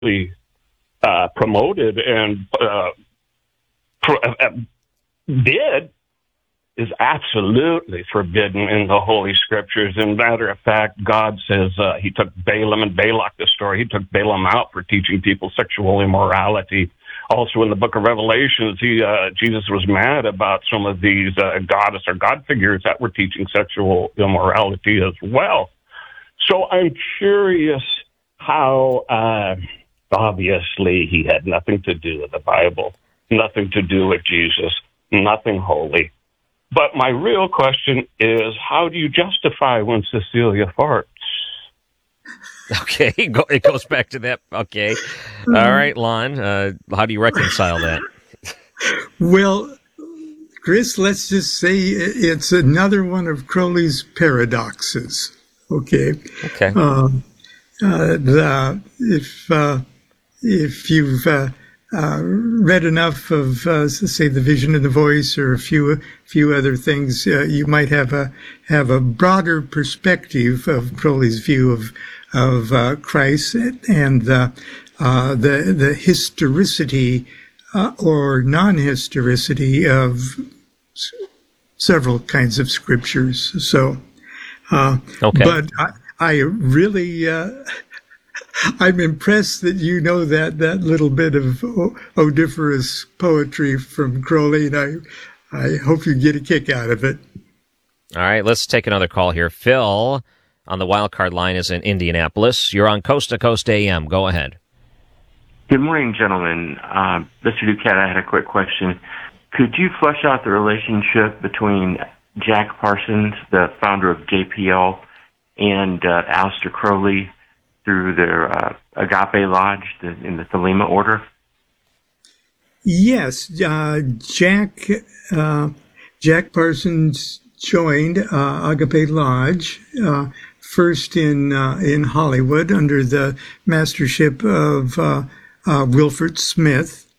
promoted and did is absolutely forbidden in the Holy Scriptures. And matter of fact, God says he took Balaam and Balak, the story, he took Balaam out for teaching people sexual immorality. Also in the book of Revelations, Jesus was mad about some of these goddess or God figures that were teaching sexual immorality as well. So I'm curious how, obviously, he had nothing to do with the Bible, nothing to do with Jesus, nothing holy. But my real question is, how do you justify when Cecilia farts? Okay, it goes back to that. Okay. All right, Lon, how do you reconcile that? Well, Chris, let's just say it's another one of Crowley's paradoxes. Okay. Okay. If you've read enough of, say, The Vision and the Voice, or a few other things, you might have a broader perspective of Crowley's view of Christ and the historicity or non-historicity of several kinds of scriptures. So, okay. But I really. I'm impressed that you know that little bit of odiferous poetry from Crowley, and I hope you get a kick out of it. All right, let's take another call here. Phil on the wildcard line is in Indianapolis. You're on Coast to Coast AM. Go ahead. Good morning, gentlemen. Mr. Duquette, I had a quick question. Could you flesh out the relationship between Jack Parsons, the founder of JPL, and Aleister Crowley through their Agape Lodge in the Thelema order? Yes, Jack Parsons joined Agape Lodge first in Hollywood under the mastership of Wilfred Smith,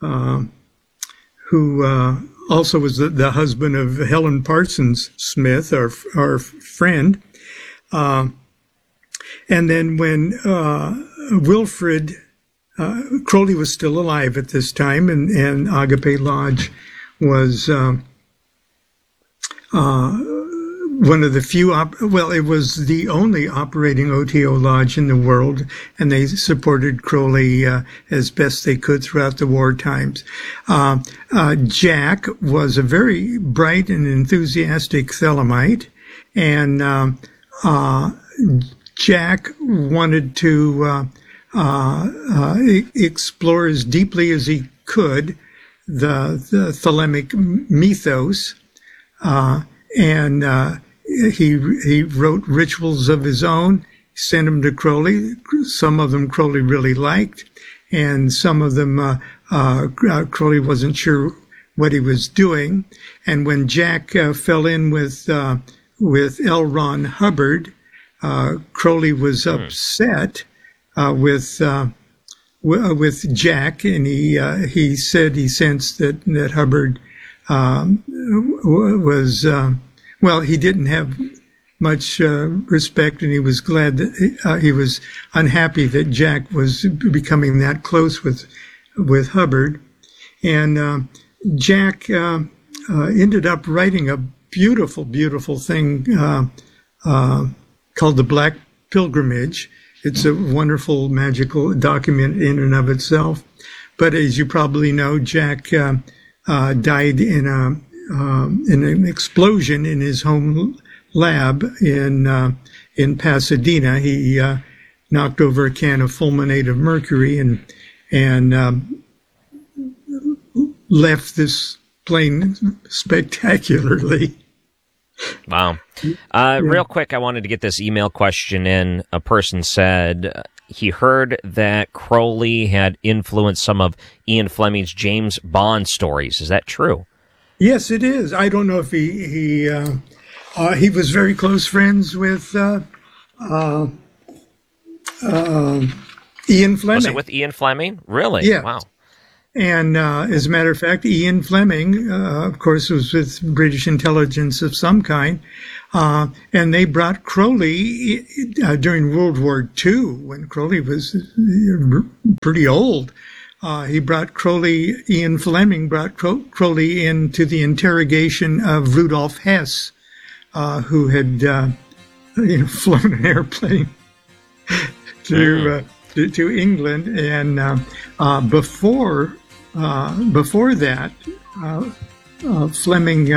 who also was the husband of Helen Parsons Smith, our friend. And then when Wilfred, Crowley was still alive at this time, and Agape Lodge was one of the few, it was the only operating OTO lodge in the world, and they supported Crowley as best they could throughout the war times. Jack was a very bright and enthusiastic Thelemite, and Jack wanted to explore as deeply as he could the Thelemic mythos, and he wrote rituals of his own, sent them to Crowley. Some of them Crowley really liked, and some of them Crowley wasn't sure what he was doing. And when Jack fell in with L. Ron Hubbard, Crowley was upset with Jack, and he said he sensed that Hubbard was he didn't have much respect, and he was glad that he was unhappy that Jack was becoming that close with Hubbard, and Jack ended up writing a beautiful thing called The Black Pilgrimage. It's a wonderful, magical document in and of itself. But as you probably know, Jack died in an explosion in his home lab in Pasadena. He knocked over a can of fulminate of mercury and left this plane spectacularly. Wow. Real quick, I wanted to get this email question in. A person said he heard that Crowley had influenced some of Ian Fleming's James Bond stories. Is that true? Yes, it is. I don't know if he was very close friends with Ian Fleming. Was it with Ian Fleming? Really? Yeah. Wow. And as a matter of fact, Ian Fleming, of course, was with British intelligence of some kind. And they brought Crowley during World War II, when Crowley was pretty old. Ian Fleming brought Crowley into the interrogation of Rudolf Hess, who had flown an airplane to England. And before that, Fleming,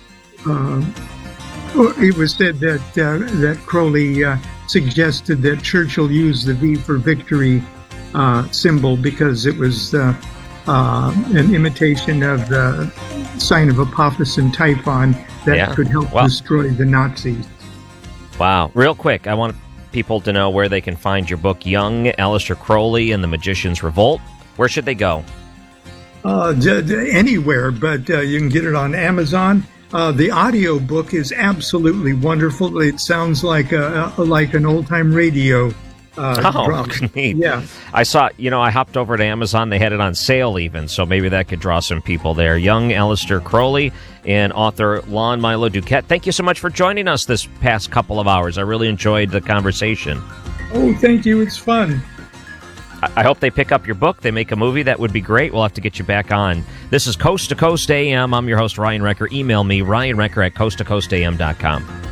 it was said that Crowley suggested that Churchill use the V for victory symbol because it was an imitation of the sign of Apophis and Typhon that could help destroy the Nazis. Wow. Real quick, I want people to know where they can find your book, Young Aleister Crowley and the Magician's Revolt. Where should they go? Anywhere, but you can get it on Amazon. The audio book is absolutely wonderful. It sounds like an old-time radio. Neat. Yeah. I saw, I hopped over to Amazon. They had it on sale even, so maybe that could draw some people there. Young Aleister Crowley and author Lon Milo DuQuette. Thank you so much for joining us this past couple of hours. I really enjoyed the conversation. Oh, thank you. It's fun. I hope they pick up your book. They make a movie. That would be great. We'll have to get you back on. This is Coast to Coast AM. I'm your host, Ryan Recker. Email me, ryanrecker@coasttocoastam.com.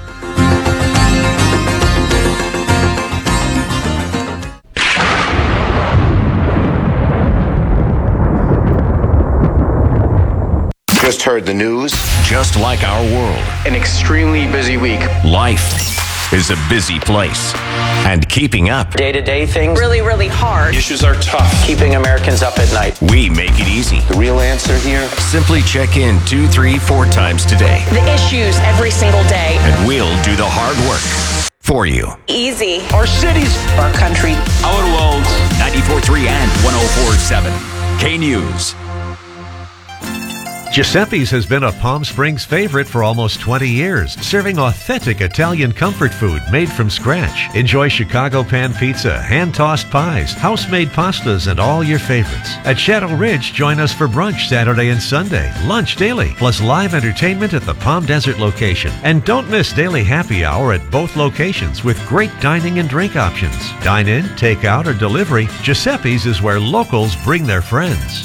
Just heard the news. Just like our world. An extremely busy week. Life is a busy place. And keeping up. Day-to-day things. Really, really hard. Issues are tough. Keeping Americans up at night. We make it easy. The real answer here? Simply check in 2, 3, 4 times today. The issues every single day. And we'll do the hard work for you. Easy. Our cities. Our country. Our world. 94.3 and 104.7. K News. Giuseppe's has been a Palm Springs favorite for almost 20 years, serving authentic Italian comfort food made from scratch. Enjoy Chicago pan pizza, hand-tossed pies, house-made pastas, and all your favorites. At Shadow Ridge, join us for brunch Saturday and Sunday, lunch daily, plus live entertainment at the Palm Desert location. And don't miss daily happy hour at both locations with great dining and drink options. Dine in, take out, or delivery, Giuseppe's is where locals bring their friends.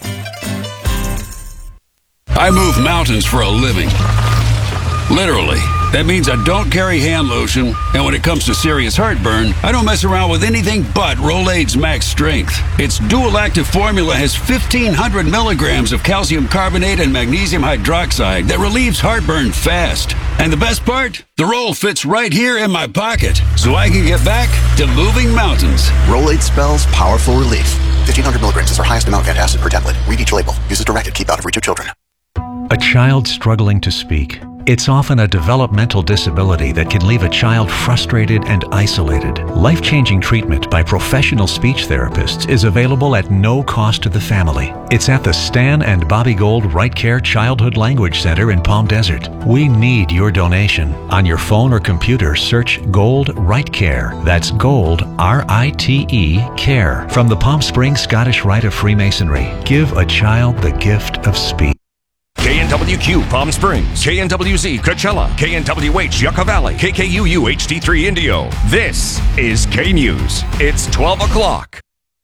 I move mountains for a living. Literally. That means I don't carry hand lotion, and when it comes to serious heartburn, I don't mess around with anything but Rolaids Max Strength. Its dual-active formula has 1,500 milligrams of calcium carbonate and magnesium hydroxide that relieves heartburn fast. And the best part? The roll fits right here in my pocket, so I can get back to moving mountains. Rolaids spells powerful relief. 1,500 milligrams is our highest amount of antacid per tablet. Read each label. Use as directed. Keep out of reach of children. A child struggling to speak. It's often a developmental disability that can leave a child frustrated and isolated. Life-changing treatment by professional speech therapists is available at no cost to the family. It's at the Stan and Bobby Gold Right Care Childhood Language Center in Palm Desert. We need your donation. On your phone or computer, search Gold Right Care. That's Gold, R-I-T-E, Care. From the Palm Springs Scottish Rite of Freemasonry. Give a child the gift of speech. KNWQ Palm Springs, KNWZ Coachella, KNWH Yucca Valley, KKUU HD3 Indio. This is K News. It's 12 o'clock.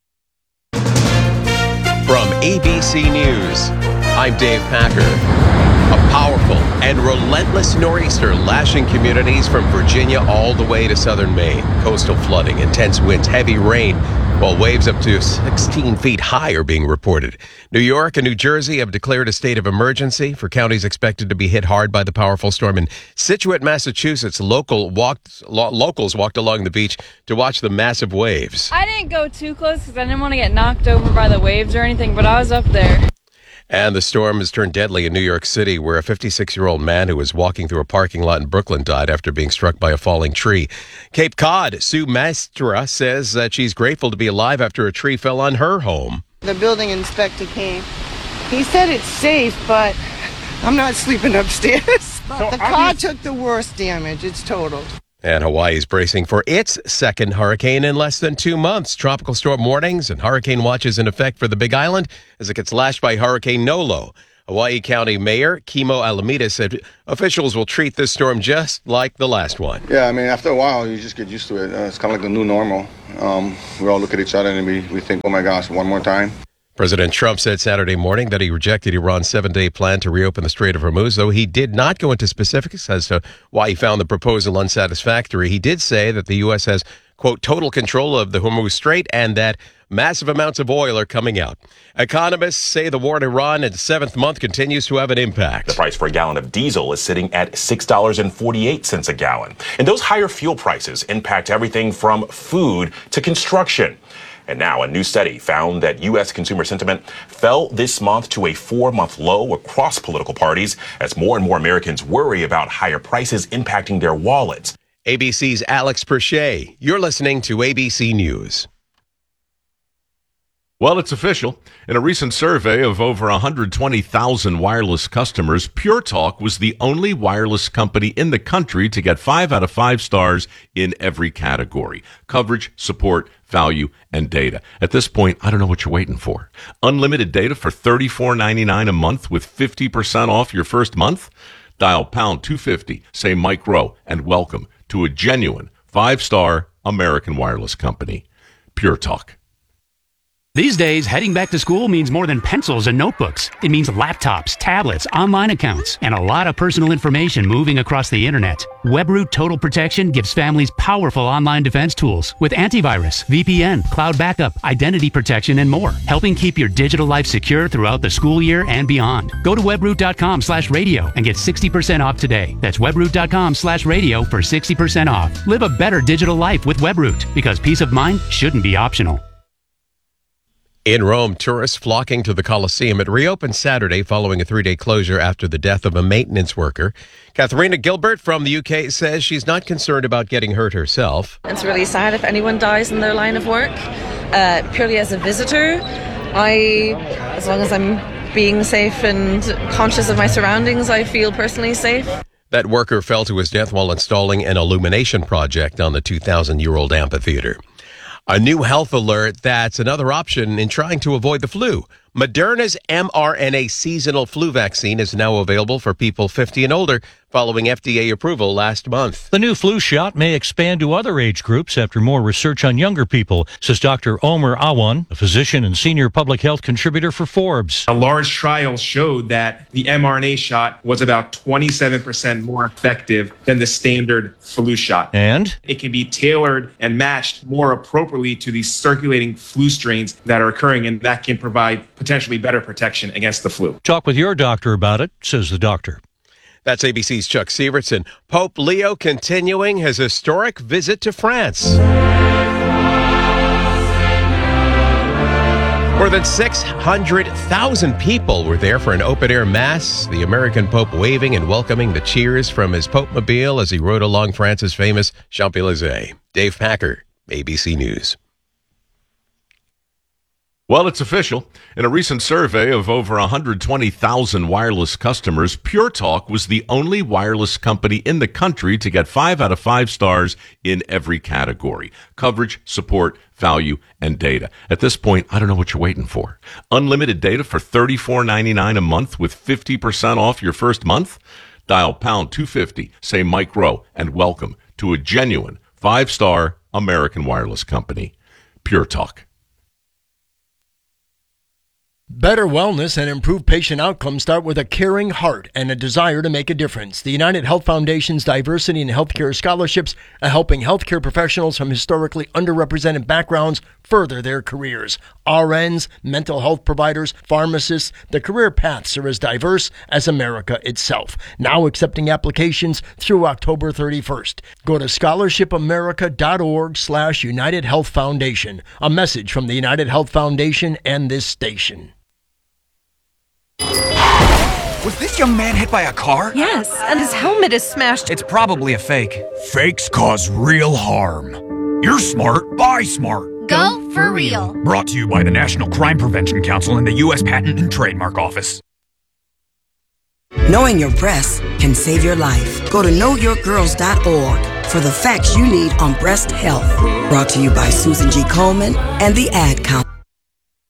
From ABC News, I'm Dave Packer. A powerful and relentless nor'easter lashing communities from Virginia all the way to southern Maine. Coastal flooding, intense winds, heavy rain, while waves up to 16 feet high are being reported. New York and New Jersey have declared a state of emergency for counties expected to be hit hard by the powerful storm. In Scituate, Massachusetts, locals walked along the beach to watch the massive waves. I didn't go too close because I didn't want to get knocked over by the waves or anything, but I was up there. And the storm has turned deadly in New York City, where a 56-year-old man who was walking through a parking lot in Brooklyn died after being struck by a falling tree. Cape Cod, Sue Mastra says that she's grateful to be alive after a tree fell on her home. The building inspector came. He said it's safe, but I'm not sleeping upstairs. The car took the worst damage. It's totaled. And Hawaii is bracing for its second hurricane in less than 2 months. Tropical storm warnings and hurricane watches in effect for the Big Island as it gets lashed by Hurricane Nolo. Hawaii County Mayor Kimo Alameda said officials will treat this storm just like the last one. Yeah, I mean, after a while, you just get used to it. It's kind of like the new normal. We all look at each other and we think, oh my gosh, one more time. President Trump said Saturday morning that he rejected Iran's 7-day plan to reopen the Strait of Hormuz, though he did not go into specifics as to why he found the proposal unsatisfactory. He did say that the U.S. has, quote, total control of the Hormuz Strait and that massive amounts of oil are coming out. Economists say the war in Iran in the 7th month continues to have an impact. The price for a gallon of diesel is sitting at $6.48 a gallon. And those higher fuel prices impact everything from food to construction. And now a new study found that U.S. consumer sentiment fell this month to a 4-month low across political parties as more and more Americans worry about higher prices impacting their wallets. ABC's Alex Perche. You're listening to ABC News. Well, it's official. In a recent survey of over 120,000 wireless customers, Pure Talk was the only wireless company in the country to get 5 out of 5 stars in every category: coverage, support, value, and data. At this point, I don't know what you're waiting for. Unlimited data for $34.99 a month with 50% off your first month? Dial pound 250, say Mike Rowe, and welcome to a genuine 5-star American wireless company. Pure Talk. These days, heading back to school means more than pencils and notebooks. It means laptops, tablets, online accounts, and a lot of personal information moving across the internet. WebRoot Total Protection gives families powerful online defense tools with antivirus, VPN, cloud backup, identity protection, and more, helping keep your digital life secure throughout the school year and beyond. Go to webroot.com/radio and get 60% off today. That's webroot.com/radio for 60% off. Live a better digital life with WebRoot, because peace of mind shouldn't be optional. In Rome, tourists flocking to the Colosseum. It reopened Saturday following a 3-day closure after the death of a maintenance worker. Katharina Gilbert from the UK says she's not concerned about getting hurt herself. It's really sad if anyone dies in their line of work. Purely as a visitor, as long as I'm being safe and conscious of my surroundings, I feel personally safe. That worker fell to his death while installing an illumination project on the 2,000-year-old amphitheater. A new health alert that's another option in trying to avoid the flu. Moderna's mRNA seasonal flu vaccine is now available for people 50 and older following FDA approval last month. The new flu shot may expand to other age groups after more research on younger people, says Dr. Omer Awan, a physician and senior public health contributor for Forbes. A large trial showed that the mRNA shot was about 27% more effective than the standard flu shot. And it can be tailored and matched more appropriately to the circulating flu strains that are occurring, and that can provide potentially better protection against the flu. Talk with your doctor about it, says the doctor. That's ABC's Chuck Sievertson. Pope Leo continuing his historic visit to France. More than 600,000 people were there for an open-air mass, the American Pope waving and welcoming the cheers from his Pope-mobile as he rode along France's famous Champs-Élysées. Dave Packer, ABC News. Well, it's official. In a recent survey of over 120,000 wireless customers, Pure Talk was the only wireless company in the country to get 5 out of 5 stars in every category: coverage, support, value, and data. At this point, I don't know what you're waiting for. Unlimited data for $34.99 a month with 50% off your first month? Dial pound 250, say Mike Rowe, and welcome to a genuine 5-star American wireless company. Pure Talk. Better wellness and improved patient outcomes start with a caring heart and a desire to make a difference. The United Health Foundation's Diversity in Healthcare Scholarships are helping healthcare professionals from historically underrepresented backgrounds further their careers. RNs, mental health providers, pharmacists, the career paths are as diverse as America itself. Now accepting applications through October 31st. Go to scholarshipamerica.org/United Health Foundation. A message from the United Health Foundation and this station. Was this young man hit by a car? Yes, and his helmet is smashed. It's probably a fake. Fakes cause real harm. You're smart, buy smart. Go for real. Brought to you by the National Crime Prevention Council and the U.S. Patent and Trademark Office. Knowing your breasts can save your life. Go to knowyourgirls.org for the facts you need on breast health. Brought to you by Susan G. Komen and the Ad Council.